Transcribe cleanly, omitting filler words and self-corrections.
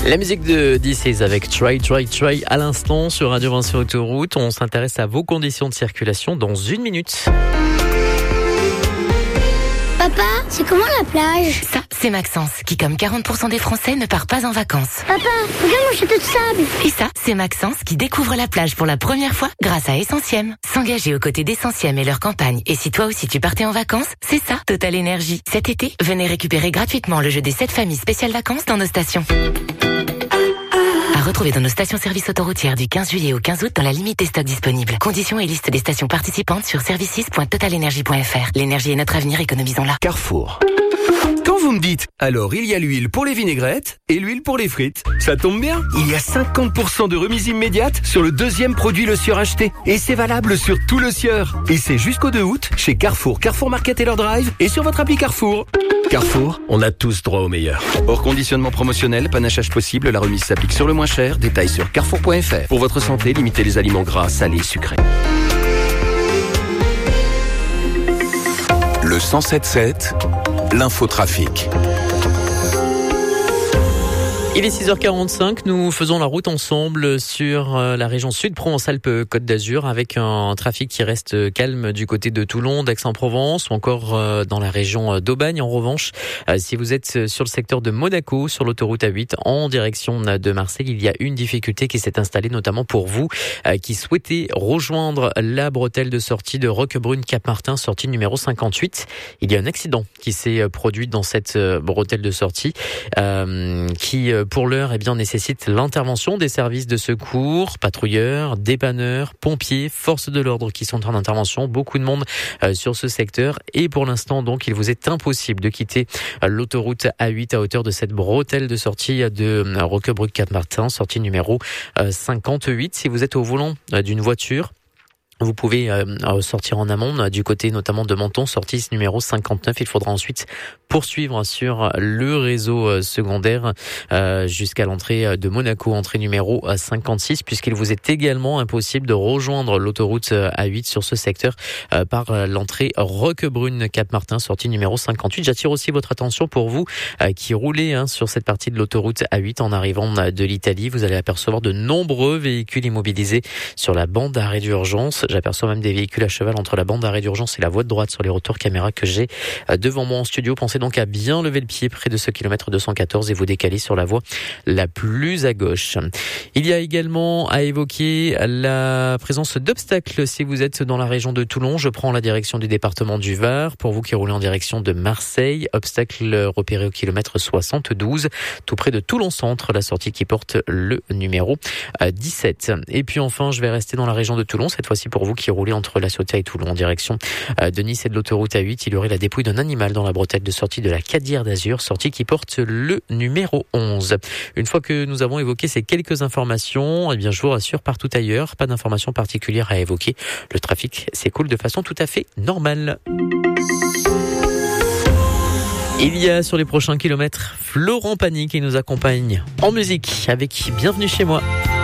La musique de DC's avec Try à l'instant sur Radio Vincent Autoroute. On s'intéresse à vos conditions de circulation dans 1 minute. Papa, c'est comment la plage? Ça, c'est Maxence, qui comme 40% des Français ne part pas en vacances. Papa, regarde mon château de sable. Et ça, c'est Maxence qui découvre la plage pour la première fois grâce à Essentiem. S'engager aux côtés d'Essentiem et leur campagne. Et si toi aussi tu partais en vacances, c'est ça, Total Énergie. Cet été, venez récupérer gratuitement le jeu des 7 familles spéciales vacances dans nos stations. À retrouver dans nos stations-service autoroutières du 15 juillet au 15 août dans la limite des stocks disponibles. Conditions et liste des stations participantes sur services.totalenergie.fr. L'énergie est notre avenir, économisons-la. Carrefour. Quand vous me dites, alors il y a l'huile pour les vinaigrettes et l'huile pour les frites. Ça tombe bien, il y a 50% de remise immédiate sur le 2e produit Le Sieur acheté. Et c'est valable sur tout Le Sieur. Et c'est jusqu'au 2 août chez Carrefour, Carrefour Market et leur drive et sur votre appli Carrefour. Carrefour, on a tous droit au meilleur. Hors conditionnement promotionnel, panachage possible, la remise s'applique sur le moins cher. Détails sur carrefour.fr. Pour votre santé, limitez les aliments gras, salés, sucrés. Le 107.7, l'infotrafic. Il est 6h45, nous faisons la route ensemble sur la région sud, Provence-Alpes-Côte d'Azur, avec un trafic qui reste calme du côté de Toulon, d'Aix-en-Provence, ou encore dans la région d'Aubagne. En revanche, si vous êtes sur le secteur de Monaco, sur l'autoroute A8, en direction de Marseille, il y a une difficulté qui s'est installée, notamment pour vous qui souhaitez rejoindre la bretelle de sortie de Roquebrune-Cap-Martin, sortie numéro 58. Il y a un accident qui s'est produit dans cette bretelle de sortie qui pour l'heure, nécessite l'intervention des services de secours, patrouilleurs, dépanneurs, pompiers, forces de l'ordre qui sont en intervention. Beaucoup de monde sur ce secteur. Et pour l'instant, donc, il vous est impossible de quitter l'autoroute A8 à hauteur de cette bretelle de sortie de Roquebrune-Cap-Martin, sortie numéro 58. Si vous êtes au volant d'une voiture, vous pouvez sortir en amont du côté notamment de Menton, sortie numéro 59. Il faudra ensuite poursuivre sur le réseau secondaire jusqu'à l'entrée de Monaco, entrée numéro 56, puisqu'il vous est également impossible de rejoindre l'autoroute A8 sur ce secteur par l'entrée Roquebrune-Cap-Martin, sortie numéro 58. J'attire aussi votre attention pour vous qui roulez sur cette partie de l'autoroute A8 en arrivant de l'Italie. Vous allez apercevoir de nombreux véhicules immobilisés sur la bande d'arrêt d'urgence. J'aperçois même des véhicules à cheval entre la bande d'arrêt d'urgence et la voie de droite sur les retours caméra que j'ai devant moi en studio. Pensez donc à bien lever le pied près de ce kilomètre 214 et vous décaler sur la voie la plus à gauche. Il y a également à évoquer la présence d'obstacles si vous êtes dans la région de Toulon. Je prends la direction du département du Var. Pour vous qui roulez en direction de Marseille, obstacle repéré au kilomètre 72, tout près de Toulon-Centre, la sortie qui porte le numéro 17. Et puis enfin, je vais rester dans la région de Toulon, cette fois-ci pour vous qui roulez entre La Ciotat et Toulon en direction de Nice et de l'autoroute A8. Il y aurait la dépouille d'un animal dans la bretelle de sortie de la Cadière d'Azur, sortie qui porte le numéro 11. Une fois que nous avons évoqué ces quelques informations, je vous rassure, partout ailleurs, pas d'informations particulières à évoquer. Le trafic s'écoule de façon tout à fait normale. Il y a sur les prochains kilomètres Florent Pagny qui nous accompagne en musique avec Bienvenue chez moi.